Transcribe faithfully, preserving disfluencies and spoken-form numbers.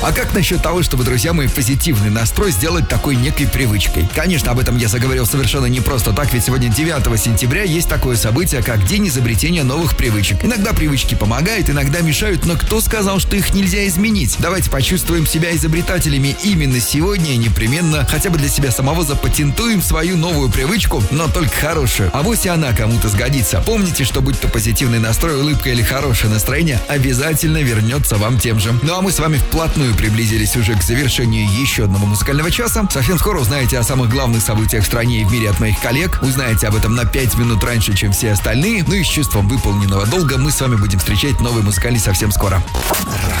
А как насчет того, чтобы, друзья мои, позитивный настрой сделать такой некой привычкой? Конечно, об этом я заговорил совершенно не просто так, ведь сегодня девятого сентября есть такое событие, как День изобретения новых привычек. Иногда привычки помогают, иногда мешают, но кто сказал, что их нельзя изменить? Давайте почувствуем себя изобретателями именно сегодня и непременно хотя бы для себя самого запатентуем свою новую привычку, но только хорошую. А вось и она кому-то сгодится. Помните, что будь то позитивный настрой, улыбка или хорошее настроение, обязательно вернется вам тем же. Ну а мы с вами вплотную приблизились уже к завершению еще одного музыкального часа. Совсем скоро узнаете о самых главных событиях в стране и в мире от моих коллег. Узнаете об этом на пять минут раньше, чем все остальные. Ну и с чувством выполненного долга мы с вами будем встречать новый музыкальный совсем скоро.